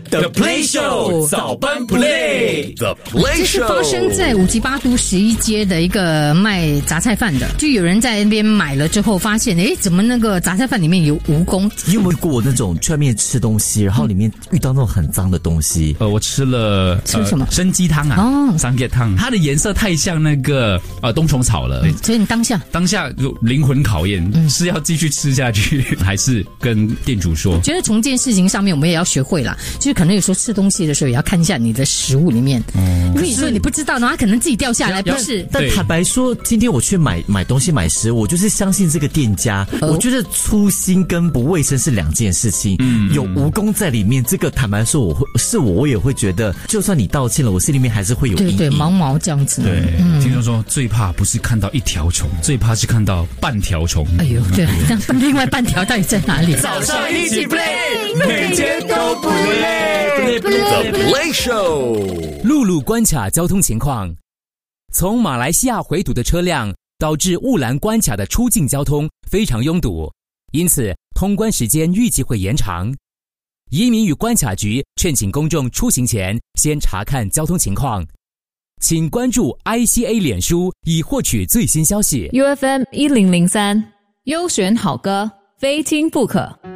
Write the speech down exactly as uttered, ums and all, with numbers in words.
The Play Show 早班 Play The Play Show 这是发生在五级八都十一街的一个卖杂菜饭的，就有人在那边买了之后发现，诶，怎么那个杂菜饭里面有蜈蚣？ 你有没有遇过那种去外面吃东西，然后里面遇到那种很脏的东西？ 呃，我吃了吃什么呃、参鸡汤啊， 哦， 三叶汤，它的颜色太像那个呃冬虫草了， 所以你当下当下就灵魂考验，嗯、是要继续吃下去，还是跟店主说？ 觉得从这件事情上面，我们也要学会啦，就是可能有时候吃东西的时候也要看一下你的食物里面，嗯、因为有时候你不知道呢，它可能自己掉下来，不是？ 但坦白说，今天我去买买东西买食物，我就是相信这个店家。哦、我觉得粗心跟不卫生是两件事情。嗯，有蜈蚣在里面，这个坦白说，我会是我我也会觉得，就算你道歉了，我心里面还是会有阴影。 对对，毛毛这样子。 对，嗯、听说说最怕不是看到一条虫，最怕是看到半条虫。 哎呦，对，那另外半条到底在哪里？ 早上一起 play， 每天都不累。The Play Show， 陆路关卡交通情况：从马来西亚回堵的车辆导致雾兰关卡的出境交通非常拥堵，因此通关时间预计会延长。移民与关卡局劝请公众出行前先查看交通情况，请关注 I C A 脸书以获取最新消息。 U F M 一零零三，优选好歌，非听不可。